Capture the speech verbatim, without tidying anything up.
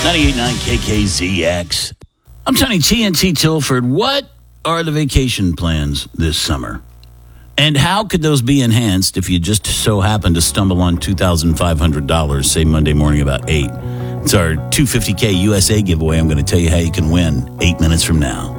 ninety-eight point nine K K Z X. I'm Tony T N T Tilford. What are the vacation plans this summer? And how could those be enhanced if you just so happen to stumble on two thousand five hundred dollars, say Monday morning about eight? It's our two hundred fifty K U S A giveaway. I'm going to tell you how you can win eight minutes from now.